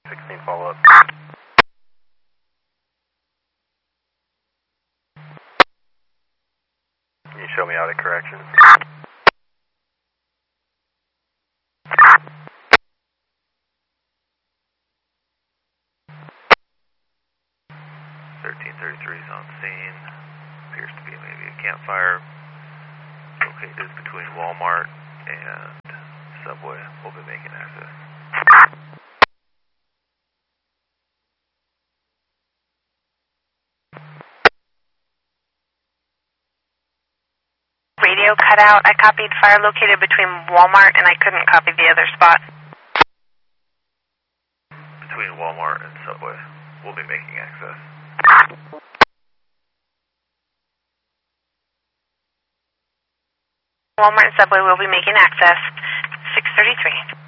16 follow up. Can you show me out at corrections? 1333 is on scene. Appears to be maybe a campfire located between Walmart and Subway. We'll be making access. Radio cut out. I copied fire located between Walmart and I couldn't copy the other spot. Between Walmart and Subway. We'll be making access. Walmart and Subway will be making access. 633.